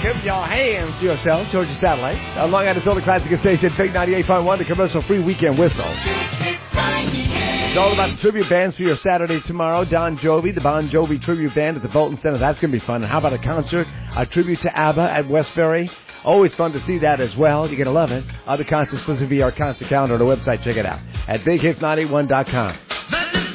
Give your hands to yourself, Georgia Satellite. Long Island's only classic station, Big 98.1, the commercial-free weekend whistle. It's all about the tribute bands for your Saturday tomorrow. Don Jovi, the Bon Jovi tribute band at the Bolton Center. That's going to be fun. And how about a concert, a tribute to ABBA at West Ferry? Always fun to see that as well. You're going to love it. Other concerts, listen via our concert calendar on the website. Check it out at BigHits981.com.